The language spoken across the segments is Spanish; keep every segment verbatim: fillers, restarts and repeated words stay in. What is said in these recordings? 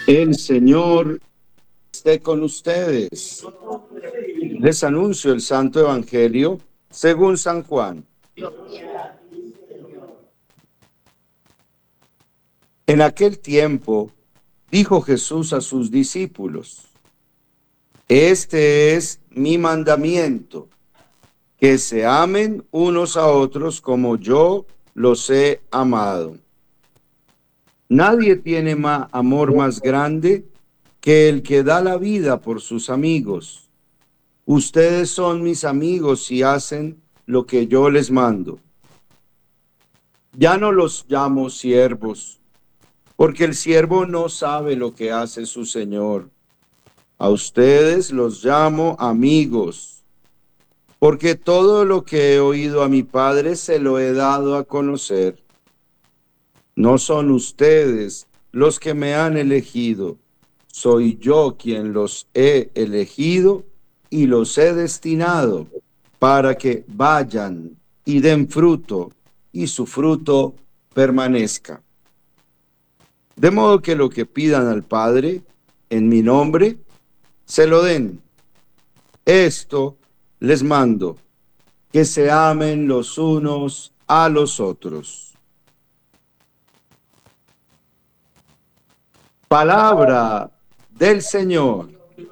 El Señor esté con ustedes. Les anuncio el Santo Evangelio según San Juan. En aquel tiempo dijo Jesús a sus discípulos: Este es mi mandamiento, que se amen unos a otros como yo los he amado. Nadie tiene más amor más grande que el que da la vida por sus amigos. Ustedes son mis amigos si hacen lo que yo les mando. Ya no los llamo siervos, porque el siervo no sabe lo que hace su señor. A ustedes los llamo amigos, porque todo lo que he oído a mi Padre se lo he dado a conocer. No son ustedes los que me han elegido, soy yo quien los he elegido y los he destinado para que vayan y den fruto, y su fruto permanezca. De modo que lo que pidan al Padre en mi nombre, se lo den. Esto les mando, que se amen los unos a los otros. Palabra del Señor.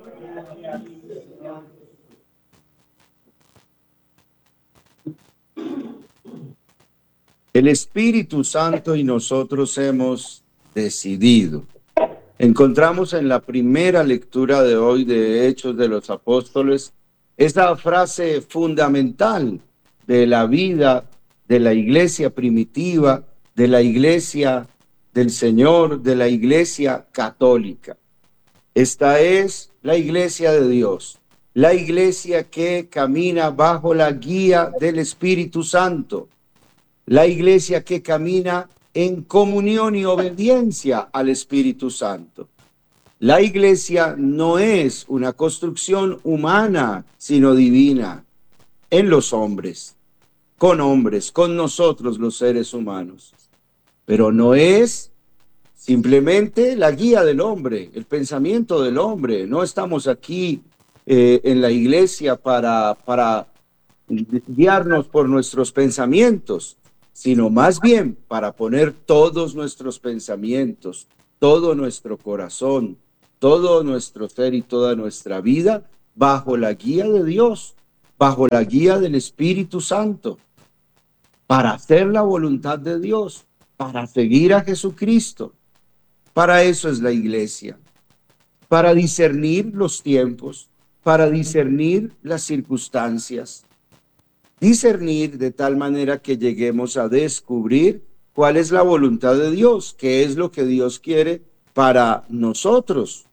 El Espíritu Santo y nosotros hemos decidido. Encontramos en la primera lectura de hoy de Hechos de los Apóstoles esa frase fundamental de la vida de la iglesia primitiva, de la iglesia del Señor, de la iglesia católica. Esta es la iglesia de Dios, la iglesia que camina bajo la guía del Espíritu Santo, la iglesia que camina en comunión y obediencia al Espíritu Santo. La iglesia no es una construcción humana, sino divina, en los hombres, con hombres, con nosotros los seres humanos. Pero no es simplemente la guía del hombre, el pensamiento del hombre. No estamos aquí eh, en la iglesia para, para guiarnos por nuestros pensamientos, sino más bien para poner todos nuestros pensamientos, todo nuestro corazón, todo nuestro ser y toda nuestra vida bajo la guía de Dios, bajo la guía del Espíritu Santo, para hacer la voluntad de Dios, para seguir a Jesucristo. Para eso es la iglesia, para discernir los tiempos, para discernir las circunstancias, discernir de tal manera que lleguemos a descubrir cuál es la voluntad de Dios, qué es lo que Dios quiere para nosotros.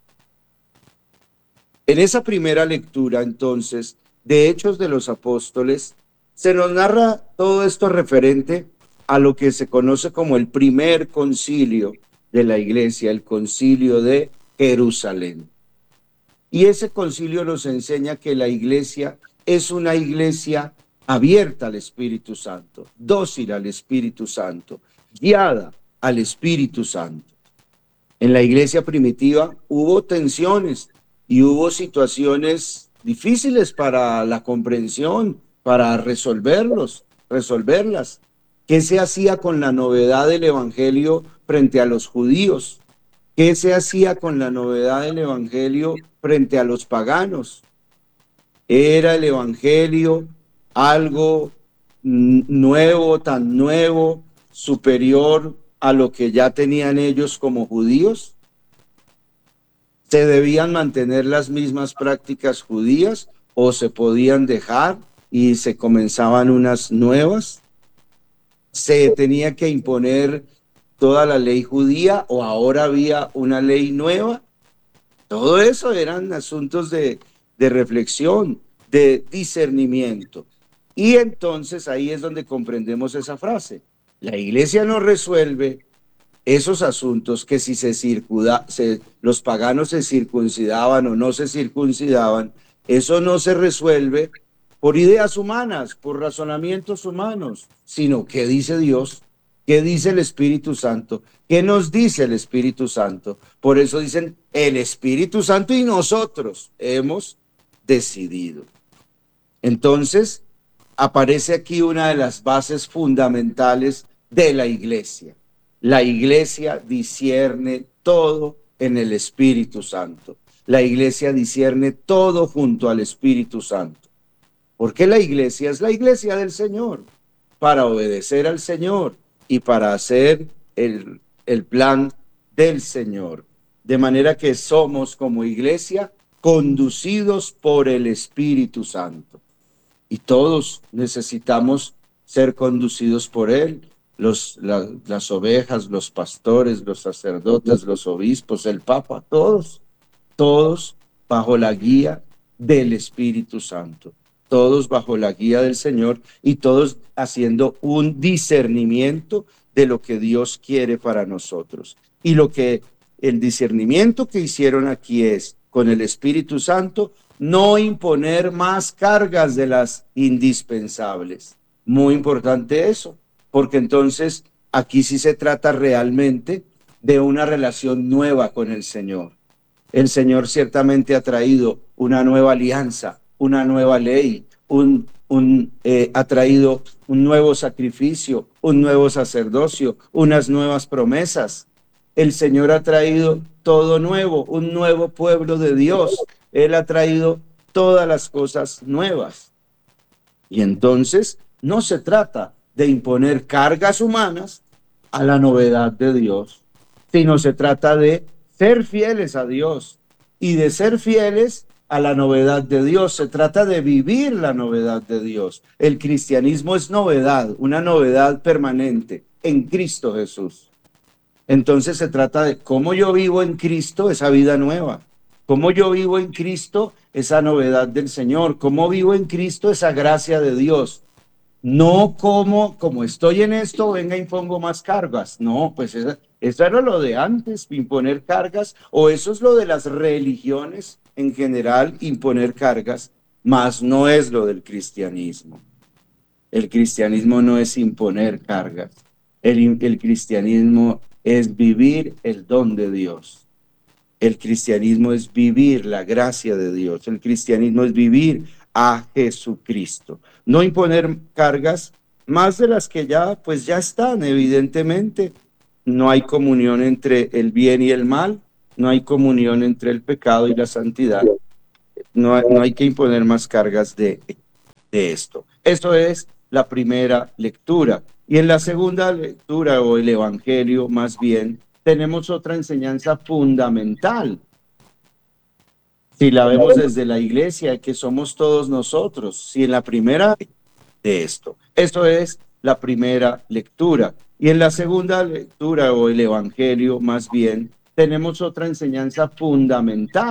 En esa primera lectura, entonces, de Hechos de los Apóstoles, se nos narra todo esto referente a lo que se conoce como el primer concilio de la iglesia, el concilio de Jerusalén. Y ese concilio nos enseña que la iglesia es una iglesia abierta al Espíritu Santo, dócil al Espíritu Santo, guiada al Espíritu Santo. En la iglesia primitiva hubo tensiones y hubo situaciones difíciles para la comprensión, para resolverlos, resolverlas. ¿Qué se hacía con la novedad del Evangelio frente a los judíos? ¿Qué se hacía con la novedad del Evangelio frente a los paganos? ¿Era el Evangelio algo nuevo, tan nuevo, superior a lo que ya tenían ellos como judíos? ¿Se debían mantener las mismas prácticas judías o se podían dejar y se comenzaban unas nuevas? ¿Se tenía que imponer toda la ley judía o ahora había una ley nueva? Todo eso eran asuntos de, de reflexión, de discernimiento. Y entonces ahí es donde comprendemos esa frase. La iglesia no resuelve esos asuntos que si se circuda, se, los paganos se circuncidaban o no se circuncidaban, eso no se resuelve por ideas humanas, por razonamientos humanos, sino que dice Dios. ¿Qué dice el Espíritu Santo? ¿Qué nos dice el Espíritu Santo? Por eso dicen el Espíritu Santo y nosotros hemos decidido. Entonces, aparece aquí una de las bases fundamentales de la iglesia. La iglesia discierne todo en el Espíritu Santo. La iglesia discierne todo junto al Espíritu Santo. Porque la iglesia es la iglesia del Señor, para obedecer al Señor y para hacer el, el plan del Señor. De manera que somos como iglesia conducidos por el Espíritu Santo. Y todos necesitamos ser conducidos por Él. Los, la, las ovejas, los pastores, los sacerdotes, los obispos, el Papa, todos, todos bajo la guía del Espíritu Santo. Todos bajo la guía del Señor y todos haciendo un discernimiento de lo que Dios quiere para nosotros. Y lo que el discernimiento que hicieron aquí es, con el Espíritu Santo, no imponer más cargas de las indispensables. Muy importante eso, porque entonces aquí sí se trata realmente de una relación nueva con el Señor. El Señor ciertamente ha traído una nueva alianza, una nueva ley, un, un, eh, ha traído un nuevo sacrificio, un nuevo sacerdocio, unas nuevas promesas. El Señor ha traído todo nuevo, un nuevo pueblo de Dios. Él ha traído todas las cosas nuevas. Y entonces no se trata de imponer cargas humanas a la novedad de Dios, sino se trata de ser fieles a Dios y de ser fieles a la novedad de Dios. Se trata de vivir la novedad de Dios. El cristianismo es novedad, una novedad permanente en Cristo Jesús. Entonces se trata de cómo yo vivo en Cristo esa vida nueva, cómo yo vivo en Cristo esa novedad del Señor, cómo vivo en Cristo esa gracia de Dios. No como, como estoy en esto, venga, impongo más cargas. No, pues esa, eso era lo de antes, imponer cargas, o eso es lo de las religiones en general, imponer cargas, mas no es lo del cristianismo. El cristianismo no es imponer cargas. El, el cristianismo es vivir el don de Dios. El cristianismo es vivir la gracia de Dios. El cristianismo es vivir a Jesucristo. No imponer cargas más de las que ya, pues ya están, evidentemente. No hay comunión entre el bien y el mal. No hay comunión entre el pecado y la santidad. No hay, no hay que imponer más cargas de, de esto. Eso es la primera lectura. Y en la segunda lectura, o el Evangelio más bien, tenemos otra enseñanza fundamental. Si la vemos desde la iglesia, que somos todos nosotros, si en la primera de esto. Eso es la primera lectura. Y en la segunda lectura, o el Evangelio más bien, tenemos otra enseñanza fundamental.